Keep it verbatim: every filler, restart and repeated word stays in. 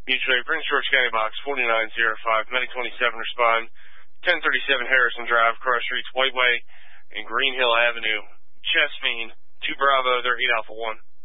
Mutual Aid, Prince George County Box forty-nine oh five, Medic twenty-seven respond, ten thirty-seven Harrison Drive, Cross Streets, Whiteway, and Green Hill Avenue. Chess Fiend, two Bravo, they're eight Alpha one.